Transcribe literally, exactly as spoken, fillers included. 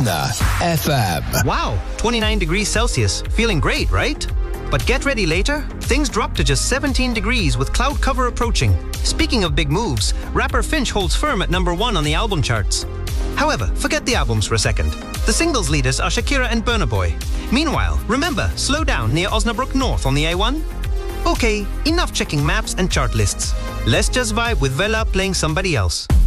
F M. Wow, twenty-nine degrees Celsius. Feeling great, right? But get ready later. Things drop to just seventeen degrees with cloud cover approaching. Speaking of big moves, rapper Finch holds firm at number one on the album charts. However, forget the albums for a second. The singles leaders are Shakira and Burna Boy. Meanwhile, remember, slow down near Osnabrück North on the A one? Okay, enough checking maps and chart lists. Let's just vibe with Vela playing Somebody Else.